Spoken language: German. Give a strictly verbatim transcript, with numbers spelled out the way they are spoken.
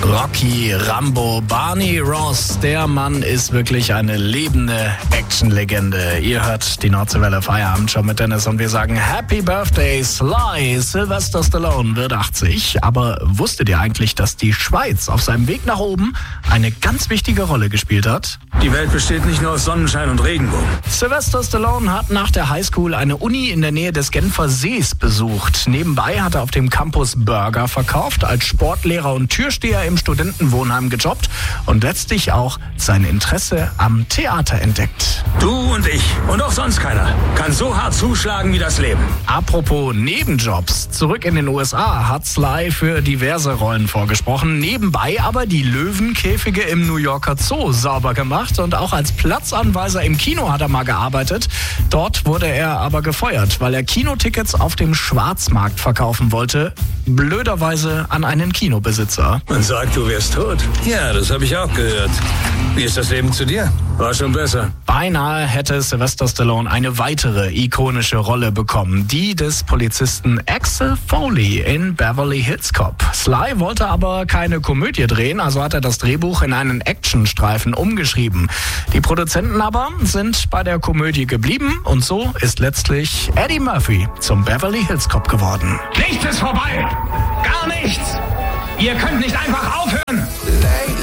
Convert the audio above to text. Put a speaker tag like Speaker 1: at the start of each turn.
Speaker 1: Rocky, Rambo, Barney Ross, der Mann ist wirklich eine lebende Actionlegende. Ihr hört die Nordseewelle Feierabendshow mit Dennis und wir sagen Happy Birthday, Sly. Sylvester Stallone wird achtzig. Aber wusstet ihr eigentlich, dass die Schweiz auf seinem Weg nach oben eine ganz wichtige Rolle gespielt hat?
Speaker 2: Die Welt besteht nicht nur aus Sonnenschein und Regenbogen.
Speaker 1: Sylvester Stallone hat nach der Highschool eine Uni in der Nähe des Genfer Sees besucht. Nebenbei hat er auf dem Campus Burger verkauft, als Sportlehrer und Türsteher im Studentenwohnheim gejobbt und letztlich auch sein Interesse am Theater entdeckt.
Speaker 2: Du und ich und auch sonst keiner kann so hart zuschlagen wie das Leben.
Speaker 1: Apropos Nebenjobs. Zurück in den U S A hat Sly für diverse Rollen vorgesprochen. Nebenbei aber die Löwenkäfige im New Yorker Zoo sauber gemacht und auch als Platzanweiser im Kino hat er mal gearbeitet. Dort wurde er aber gefeuert, weil er Kinotickets auf dem Schwarzmarkt verkaufen wollte. Blöderweise an einen Kinobesitzer.
Speaker 2: Man sagt, du wärst tot.
Speaker 3: Ja, das habe ich auch gehört. Wie ist das Leben zu dir?
Speaker 2: War schon besser.
Speaker 1: Beinahe hätte Sylvester Stallone eine weitere ikonische Rolle bekommen, die des Polizisten Axel Foley in Beverly Hills Cop. Sly wollte aber keine Komödie drehen, also hat er das Drehbuch in einen Actionstreifen umgeschrieben. Die Produzenten aber sind bei der Komödie geblieben und so ist letztlich Eddie Murphy zum Beverly Hills Cop geworden.
Speaker 2: Nichts ist vorbei. Gar nichts. Ihr könnt nicht einfach aufhören.